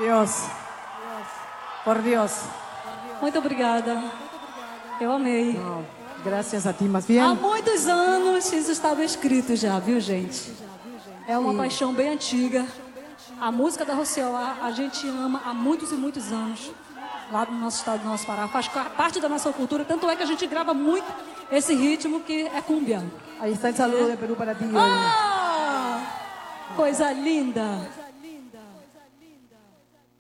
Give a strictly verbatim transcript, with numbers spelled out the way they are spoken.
Deus. Por Deus. Muito obrigada. Eu amei. Não, graças a ti, mas bien. Há muitos anos isso estava escrito já, viu, gente? É uma paixão bem antiga. A música da Rocioá, a gente ama há muitos e muitos anos. Lá no nosso estado do nosso Pará. Faz parte da nossa cultura. Tanto é que a gente grava muito esse ritmo que é cúmbia. Aí está o saludo de Peru para ti. Ah! Coisa linda.